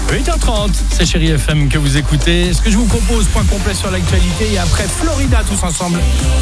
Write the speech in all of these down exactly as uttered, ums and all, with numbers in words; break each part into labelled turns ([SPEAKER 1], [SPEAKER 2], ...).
[SPEAKER 1] huit heures trente, c'est Chérie F M que vous écoutez. Ce que je vous propose, point complet sur l'actualité et après Florida tous ensemble.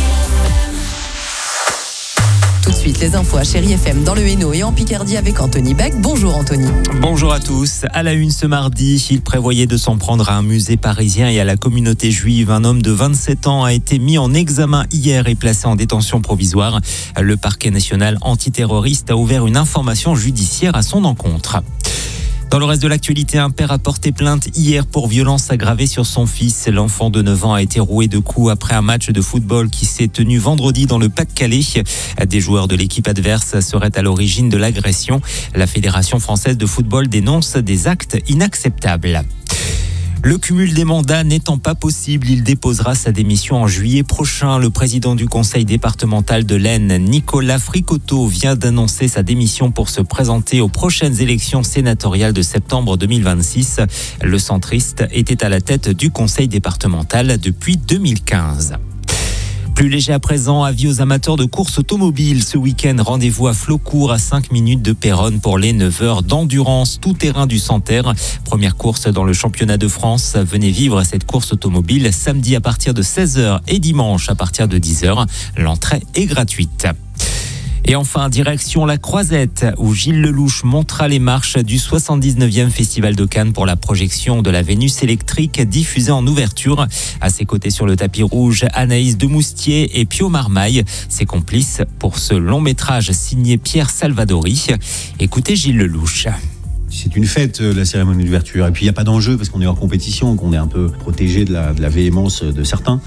[SPEAKER 2] Tout de suite, les infos à Chérie F M dans le Hainaut et en Picardie avec Anthony Beck. Bonjour Anthony.
[SPEAKER 3] Bonjour à tous. À la une ce mardi, il prévoyait de s'en prendre à un musée parisien et à la communauté juive. Un homme de vingt-sept ans a été mis en examen hier et placé en détention provisoire. Le parquet national antiterroriste a ouvert une information judiciaire à son encontre. Dans le reste de l'actualité, un père a porté plainte hier pour violence aggravée sur son fils. L'enfant de neuf ans a été roué de coups après un match de football qui s'est tenu vendredi dans le Pas-de-Calais. Des joueurs de l'équipe adverse seraient à l'origine de l'agression. La Fédération française de football dénonce des actes inacceptables. Le cumul des mandats n'étant pas possible, il déposera sa démission en juillet prochain. Le président du conseil départemental de l'Aisne, Nicolas Fricotto, vient d'annoncer sa démission pour se présenter aux prochaines élections sénatoriales de septembre deux mille vingt-six. Le centriste était à la tête du conseil départemental depuis deux mille quinze. Plus léger à présent, avis aux amateurs de course automobile. Ce week-end, rendez-vous à Flaucourt, à cinq minutes de Péronne pour les neuf heures d'endurance tout-terrain du Santerre. Première course dans le championnat de France. Venez vivre cette course automobile samedi à partir de seize heures et dimanche à partir de dix heures. L'entrée est gratuite. Et enfin, direction la Croisette, où Gilles Lelouch montera les marches du soixante-dix-neuvième Festival de Cannes pour la projection de la Vénus électrique diffusée en ouverture. À ses côtés sur le tapis rouge, Anaïs Demoustier et Pio Marmaille, ses complices pour ce long métrage signé Pierre Salvadori. Écoutez Gilles Lelouch.
[SPEAKER 4] C'est une fête, la cérémonie d'ouverture. Et puis, il n'y a pas d'enjeu parce qu'on est hors compétition, qu'on est un peu protégé de la, de la véhémence de certains.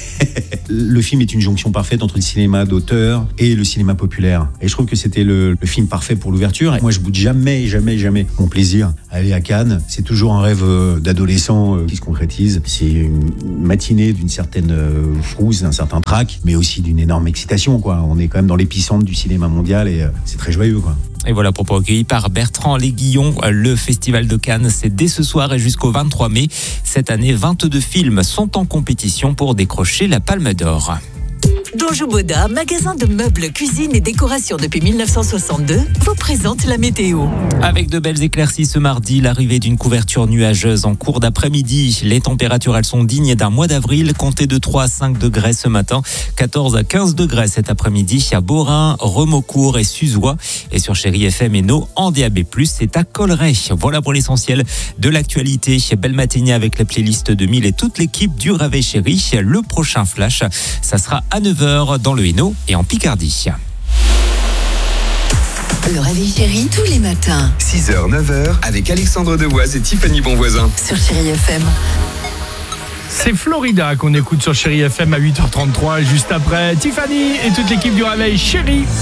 [SPEAKER 4] Le film est une jonction parfaite entre le cinéma d'auteur et le cinéma populaire. Et je trouve que c'était le, le film parfait pour l'ouverture. Et moi, je boude jamais, jamais, jamais mon plaisir à aller à Cannes. C'est toujours un rêve d'adolescent qui se concrétise. C'est une matinée d'une certaine frousse, d'un certain trac, mais aussi d'une énorme excitation, quoi. On est quand même dans l'épicentre du cinéma mondial et c'est très joyeux, quoi.
[SPEAKER 3] Et voilà, propos recueillis par Bertrand Léguillon. Le Festival de Cannes, c'est dès ce soir et jusqu'au vingt-trois mai. Cette année, vingt-deux films sont en compétition pour décrocher la Palme d'Or.
[SPEAKER 5] Donjou Boda, magasin de meubles, cuisine et décoration depuis mille neuf cent soixante-deux, vous présente la météo.
[SPEAKER 3] Avec de belles éclaircies ce mardi, l'arrivée d'une couverture nuageuse en cours d'après-midi. Les températures, elles sont dignes d'un mois d'avril. Comptez de trois à cinq degrés ce matin, quatorze à quinze degrés cet après-midi à Borin, Remocourt et Suzois. Et sur Chérie F M et No, en D A B plus, c'est à Colleray. Voilà pour l'essentiel de l'actualité. Belle matinée avec la playlist de Mille et toute l'équipe du Réveil Chérie. Le prochain flash, ça sera à neuf heures dans le Hainaut et en Picardie.
[SPEAKER 2] Le Réveil Chérie tous les matins.
[SPEAKER 6] six heures neuf heures avec Alexandre Devoise et Tiffany Bonvoisin.
[SPEAKER 2] Sur Chérie F M.
[SPEAKER 1] C'est Florida qu'on écoute sur Chérie F M à huit heures trente-trois. Juste après, Tiffany et toute l'équipe du Réveil Chérie.